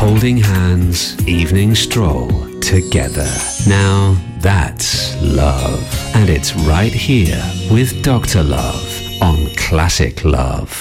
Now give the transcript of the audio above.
holding hands, evening stroll together. Now that's love. And it's right here with Dr. Love on Classic Love.